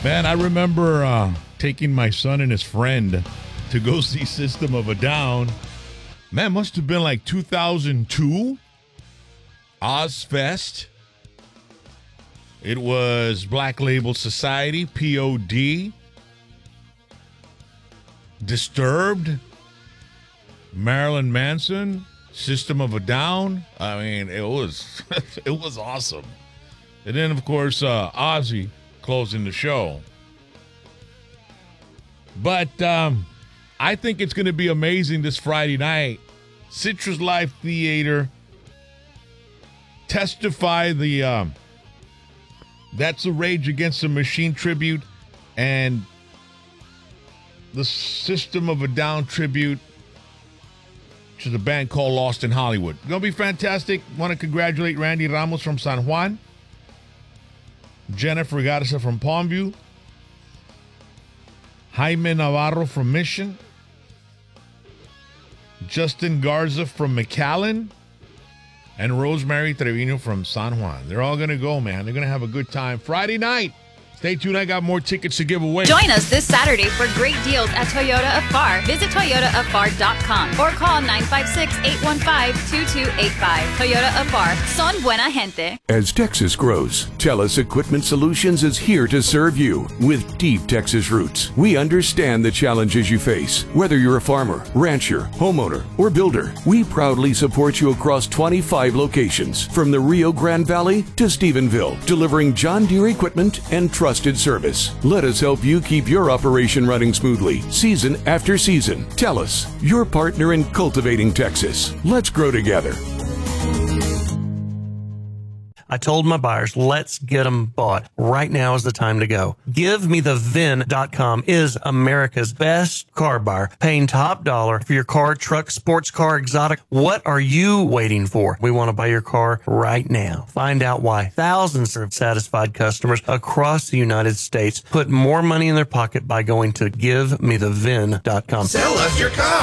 Man, I remember taking my son and his friend to go see System of a Down. Man, must have been like 2002. Ozfest. It was Black Label Society, POD. Disturbed. Marilyn Manson. System of a Down. I mean, it was it was awesome. And then, of course, Ozzy closing the show. But I think it's going to be amazing this Friday night. Citrus Live Theater. Testify the That's the Rage Against the Machine tribute and the System of a Down tribute to the band called Lost in Hollywood. Going to be fantastic. Want to congratulate Randy Ramos from San Juan. Jennifer Garza from Palmview. Jaime Navarro from Mission. Justin Garza from McAllen. And Rosemary Trevino from San Juan. They're all going to go, man. They're going to have a good time. Friday night. Stay tuned. I got more tickets to give away. Join us this Saturday for great deals at Toyota of Far. Visit toyotaofar.com or call 956-815-2285. Toyota of Far. Son buena gente. As Texas grows, TELUS Equipment Solutions is here to serve you. With deep Texas roots, we understand the challenges you face. Whether you're a farmer, rancher, homeowner, or builder, we proudly support you across 25 locations, from the Rio Grande Valley to Stephenville, delivering John Deere equipment and trusted service. Let us help you keep your operation running smoothly, season after season. TELUS, your partner in cultivating Texas. Let's grow together. I told my buyers, let's get them bought. Right now is the time to go. GiveMeTheVin.com is America's best car buyer, paying top dollar for your car, truck, sports car, exotic. What are you waiting for? We want to buy your car right now. Find out why thousands of satisfied customers across the United States put more money in their pocket by going to GiveMeTheVin.com. Sell us your car.